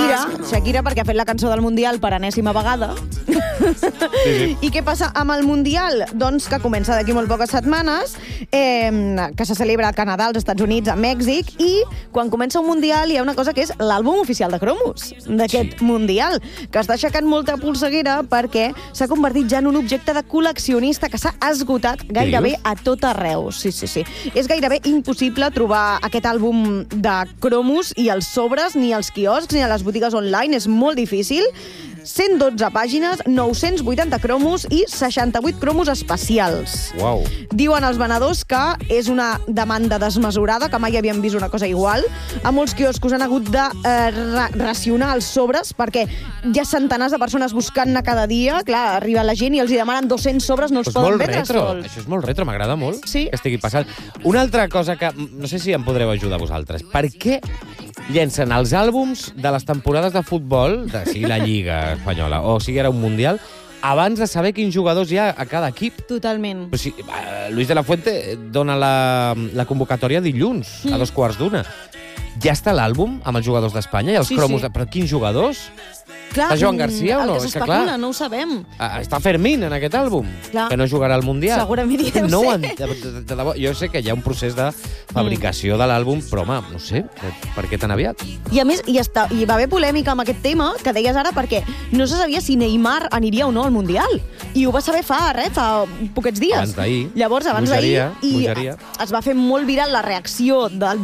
Shakira, perquè ha fet la cançó del Mundial per enèsima vegada. Sí. I què passa amb el Mundial? Doncs que comença d'aquí molt poques setmanes, que se celebra al Canadà, als Estats Units, a Mèxic, i quan comença un Mundial hi ha una cosa que és l'àlbum oficial de cromos d'aquest Mundial, que està aixecant molta polseguera perquè s'ha convertit ja en un objecte de col·leccionista que s'ha esgotat gairebé a tot arreu. Sí. És gairebé impossible trobar aquest àlbum de cromos i els sobres, ni als quioscs, ni a les botigues online. És molt difícil. 112 pàgines, 980 cromos i 68 cromos especials. Uau. Diuen els venedors que és una demanda desmesurada, que mai havien vist una cosa igual. A molts quioscos han hagut de racionar els sobres perquè hi ha centenars de persones buscant-ne cada dia. Clar, arriba la gent i els hi demanen 200 sobres, no els poden vendre sols. Això és molt retro, m'agrada molt que estigui passant. Una altra cosa que no sé si em podreu ajudar vosaltres. Per què llencen els àlbums de les temporades de futbol, sigui la Lliga espanyola o sigui ara un Mundial, abans de saber quins jugadors hi ha a cada equip? Totalment. O sigui, Luis de la Fuente dona la convocatòria dilluns, a 2:15. Ja està l'àlbum amb els jugadors d'Espanya i els cromos. Però quins jugadors? Clar, està Joan Garcia o no? El que s'especula, no ho sabem. Està Fermín en aquest àlbum, que no jugarà al Mundial. Segurament hi deu ser. Jo sé que hi ha un procés de fabricació de l'àlbum, però, home, no sé, per què tan aviat? I a més, hi va haver polèmica amb aquest tema, que deies ara, perquè no se sabia si Neymar aniria o no al Mundial. I ho va saber fa poquets dies. Abans d'ahir. Llavors, abans d'ahir, i es va fer molt viral la reacció del